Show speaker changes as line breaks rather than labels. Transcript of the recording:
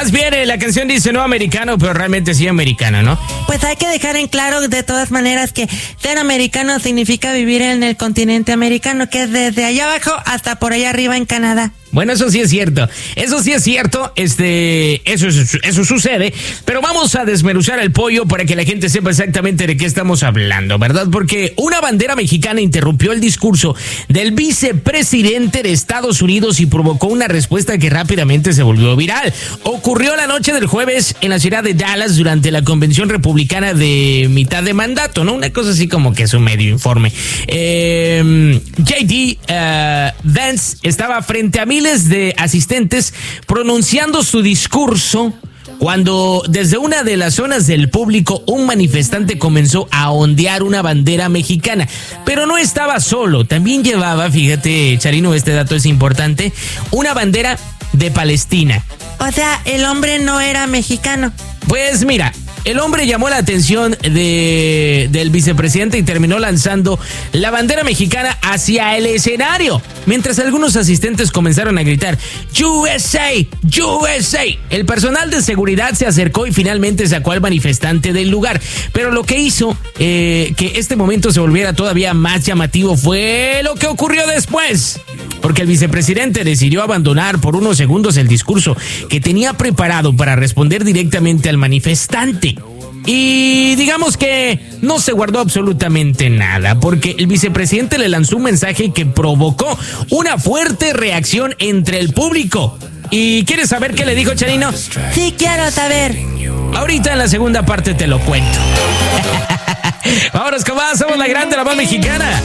más bien la canción dice no americano, pero realmente sí americano, ¿no?
Pues hay que dejar en claro de todas maneras que ser americano significa vivir en el continente americano, que es desde allá abajo hasta por allá arriba en Canadá.
Bueno, eso sí es cierto. Eso sucede, pero vamos a desmenuzar el pollo para que la gente sepa exactamente de qué estamos hablando, ¿verdad? Porque una bandera mexicana interrumpió el discurso del vicepresidente de Estados Unidos y provocó una respuesta que rápidamente se volvió viral. Ocurrió la noche del jueves en la ciudad de Dallas durante la convención republicana de mitad de mandato, ¿no? Una cosa así como que es un medio informe. J.D. Vance estaba frente a miles de asistentes pronunciando su discurso cuando desde una de las zonas del público un manifestante comenzó a ondear una bandera mexicana, pero no estaba solo, también llevaba, fíjate Charino, este dato es importante, una bandera de Palestina.
O sea, el hombre no era mexicano.
Pues mira, el hombre llamó la atención del vicepresidente y terminó lanzando la bandera mexicana hacia el escenario, mientras algunos asistentes comenzaron a gritar USA, USA. El personal de seguridad se acercó y finalmente sacó al manifestante del lugar, pero lo que hizo que este momento se volviera todavía más llamativo fue lo que ocurrió después, porque el vicepresidente decidió abandonar por unos segundos el discurso que tenía preparado para responder directamente al manifestante. Y digamos que no se guardó absolutamente nada, porque el vicepresidente le lanzó un mensaje que provocó una fuerte reacción entre el público. ¿Y quieres saber qué le dijo, Charino?
Sí, quiero saber.
Ahorita en la segunda parte te lo cuento. Vámonos con más, somos la grande, la más mexicana.